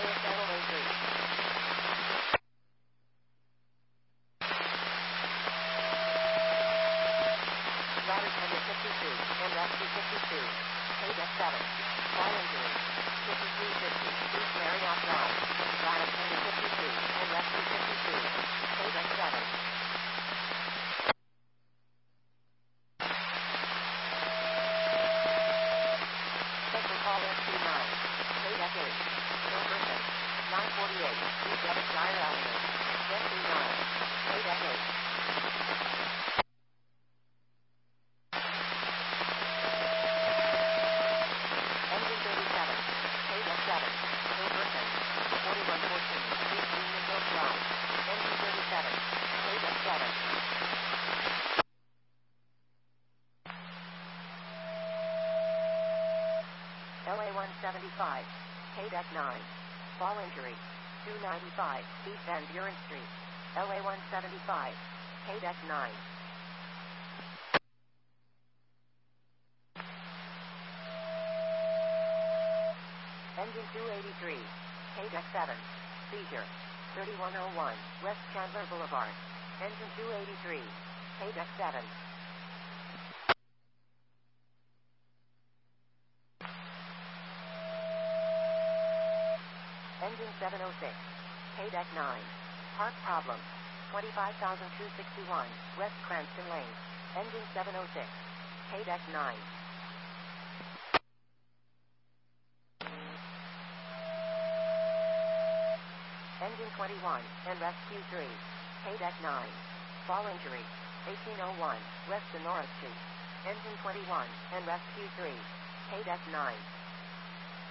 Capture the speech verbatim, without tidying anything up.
I S L O three. Ladder tender fifty-two, and rescue fifty-two. K-Deck seven. Fall injury. fifty-three fifty, East Marriott Drive. Ladder tender fifty-two, and rescue fifty-two. K-Deck seven. Central call S two nine. K-Deck eight. No person. nine forty-eight, East Devonshire Avenue. S two nine. K-Deck eight. Engine thirty-seven. K-Deck seven. No person. forty-one fourteen, East Unionville Drive. Engine thirty-seven. K-Deck seven. L A one seventy-five. K-Deck nine. Fall injury. two ninety-five, East Van Buren Street. L A one seventy-five. K-Deck nine. Engine two eighty-three. K-Deck seven. Seizure. thirty-one oh one, West Chandler Boulevard. Engine two eighty-three. K-Deck seven. Engine seven oh six. K-Deck nine. Part problem. twenty-five thousand two hundred sixty-one, West Cranston Lane. Engine seven oh six. K-Deck nine. Engine twenty-one, and rescue three. K-Deck nine. Fall injury. eighteen oh one, West Sonora Street. Engine twenty-one, and rescue three. K-Deck nine.